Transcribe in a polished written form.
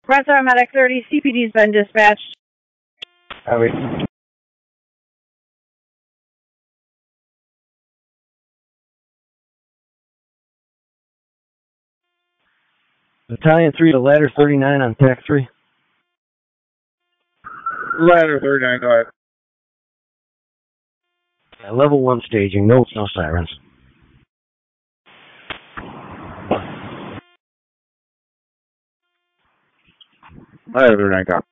Brentwood Medic 30, CPD's been dispatched. Wait. Battalion 3 to ladder 39 on TAC 3. Ladder 39, go ahead. Level 1 staging, no sirens. Ladder 39, go.